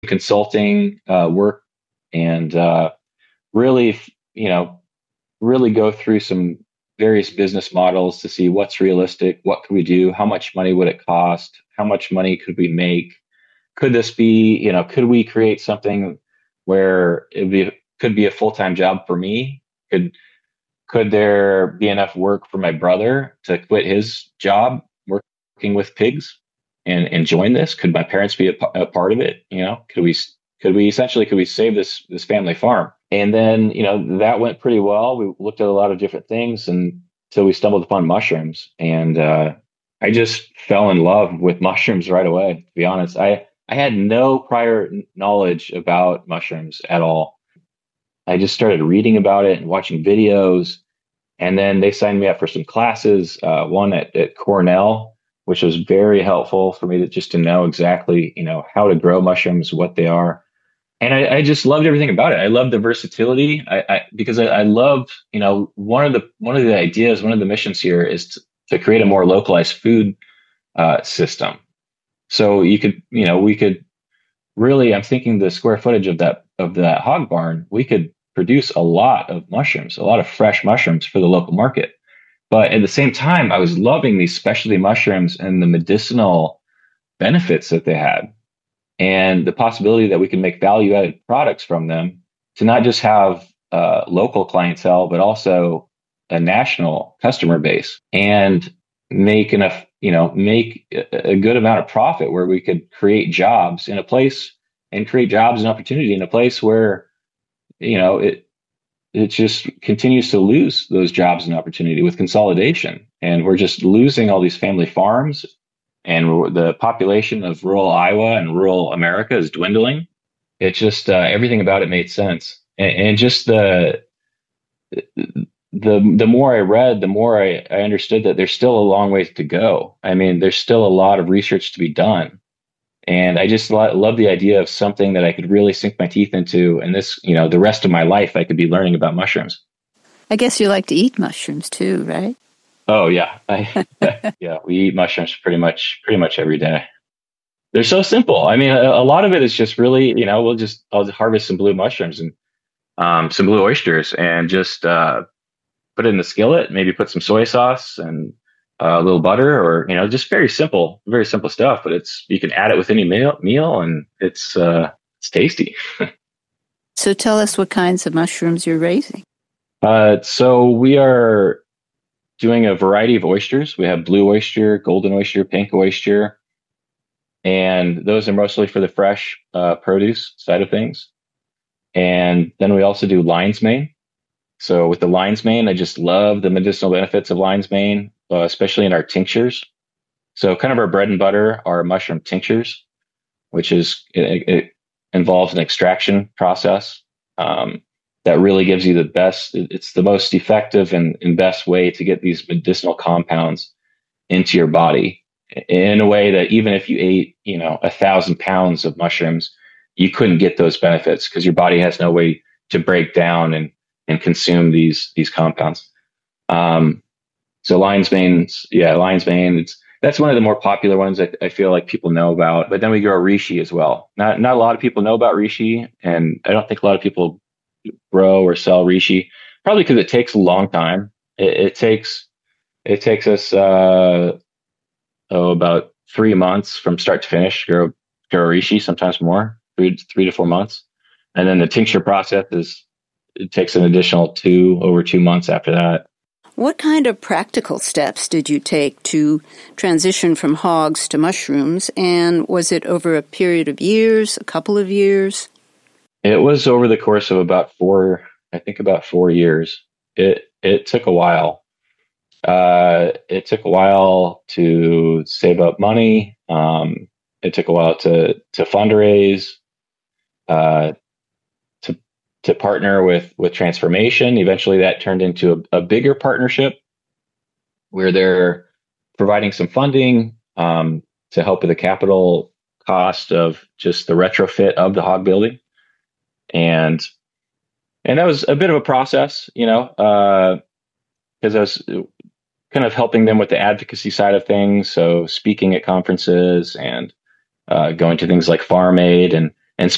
consulting work, and really, really go through some various business models to see what's realistic, what could we do, how much money would it cost, how much money could we make, could this be, could we create something where could be a full-time job for me? Could there be enough work for my brother to quit his job working with pigs and join this? Could my parents be a part of it? Could we save this family farm? And then, that went pretty well. We looked at a lot of different things, and so we stumbled upon mushrooms, and I just fell in love with mushrooms right away. To be honest, I had no prior knowledge about mushrooms at all. I just started reading about it and watching videos. And then they signed me up for some classes, one at Cornell, which was very helpful for me to know exactly, how to grow mushrooms, what they are. And I just loved everything about it. I loved the versatility. Because I love, one of the ideas, one of the missions here is to create a more localized food system. So we could really, I'm thinking the square footage of that hog barn, we could produce a lot of mushrooms, a lot of fresh mushrooms for the local market. But at the same time, I was loving these specialty mushrooms and the medicinal benefits that they had, and the possibility that we can make value added products from them to not just have local clientele, but also a national customer base, and make enough, make a good amount of profit where we could create jobs in a place and create jobs and opportunity in a place where, it just continues to lose those jobs and opportunity with consolidation. And we're just losing all these family farms, and the population of rural Iowa and rural America is dwindling. It just, everything about it made sense. And just the more I read, the more I understood that there's still a long ways to go. I mean, there's still a lot of research to be done. And I just love the idea of something that I could really sink my teeth into. And this, the rest of my life, I could be learning about mushrooms. I guess you like to eat mushrooms too, right? Oh, yeah. Yeah, we eat mushrooms pretty much every day. They're so simple. I mean, a lot of it is just really, I'll harvest some blue mushrooms and some blue oysters, and just put it in the skillet, maybe put some soy sauce and a little butter, or, just very simple stuff. But you can add it with any meal, and it's tasty. So tell us what kinds of mushrooms you're raising. So we are doing a variety of oysters. We have blue oyster, golden oyster, pink oyster, and those are mostly for the fresh produce side of things. And then we also do lion's mane. So with the lion's mane, I just love the medicinal benefits of lion's mane, especially in our tinctures. So kind of our bread and butter are mushroom tinctures, which is, it involves an extraction process that really gives you the best. It's the most effective and best way to get these medicinal compounds into your body in a way that even if you ate, 1,000 pounds of mushrooms, you couldn't get those benefits because your body has no way to break down and consume these compounds. So lion's mane, that's one of the more popular ones that I feel like people know about. But then we grow reishi as well. Not a lot of people know about reishi, and I don't think a lot of people grow or sell reishi, probably because it takes a long time. It takes us about 3 months from start to finish grow reishi, sometimes more, 3 to 4 months, and then the tincture process it takes an additional over 2 months after that. What kind of practical steps did you take to transition from hogs to mushrooms, and was it over a period of years, a couple of years? It was over the course of about 4 years. It took a while. It took a while to save up money. It took a while to fundraise, to partner with Transformation. Eventually that turned into a bigger partnership where they're providing some funding to help with the capital cost of just the retrofit of the hog building. And that was a bit of a process, because I was kind of helping them with the advocacy side of things. So speaking at conferences and going to things like Farm Aid and